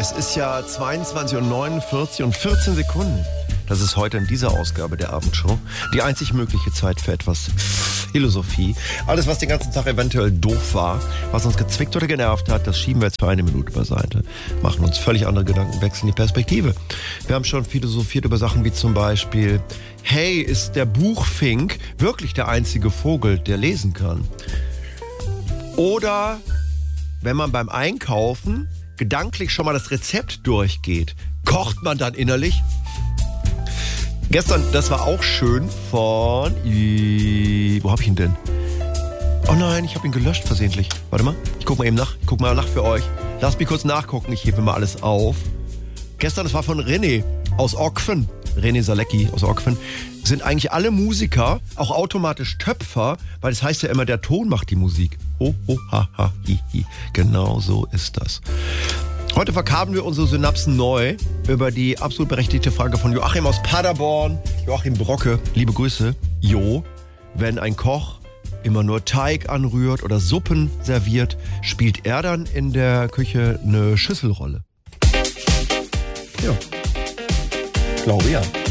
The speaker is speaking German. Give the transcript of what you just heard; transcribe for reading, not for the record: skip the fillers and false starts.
Es ist ja 22:49 und 14 Sekunden. Das ist heute in dieser Ausgabe der Abendshow die einzig mögliche Zeit für etwas Philosophie. Alles, was den ganzen Tag eventuell doof war, was uns gezwickt oder genervt hat, das schieben wir jetzt für eine Minute beiseite. Machen uns völlig andere Gedanken, wechseln die Perspektive. Wir haben schon philosophiert über Sachen wie zum Beispiel, hey, ist der Buchfink wirklich der einzige Vogel, der lesen kann? Oder wenn man beim Einkaufen gedanklich schon mal das Rezept durchgeht, kocht man dann innerlich? Gestern, das war auch schön von... Wo hab ich ihn denn? Oh nein, ich habe ihn gelöscht versehentlich. Warte mal, ich guck mal eben nach. Ich guck mal nach für euch. Lasst mich kurz nachgucken, ich hebe mal alles auf. Gestern, das war von René aus Okfen. René Salecki aus Okfen. Sind eigentlich alle Musiker auch automatisch Töpfer, weil es heißt ja immer, der Ton macht die Musik. Oh, ha, ha, hi, hi. Genau so ist das. Heute verkabeln wir unsere Synapsen neu über die absolut berechtigte Frage von Joachim aus Paderborn. Joachim Brocke, liebe Grüße. Jo, wenn ein Koch immer nur Teig anrührt oder Suppen serviert, spielt er dann in der Küche eine Schlüsselrolle? Ja, glaube ja.